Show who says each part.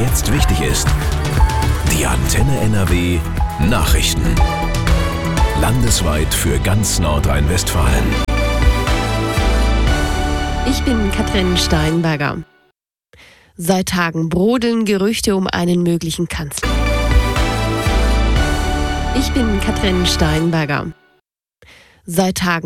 Speaker 1: jetzt wichtig ist. Die Antenne NRW Nachrichten. Landesweit für ganz Nordrhein-Westfalen.
Speaker 2: Ich bin Katrin Steinberger. Seit Tagen brodeln Gerüchte um einen möglichen Kanzler. Ich bin Katrin Steinberger. Seit Tagen